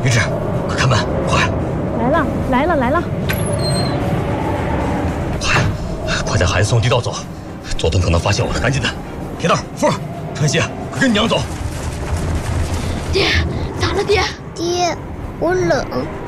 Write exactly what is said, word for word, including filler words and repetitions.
云芝，快开门，快！ 来了，来了，来了！ 快，快带孩子送地道走，佐敦可能发现我了，赶紧的！铁豆、富儿、川西，快跟你娘走！ 爹，咋了爹？ 爹，我冷。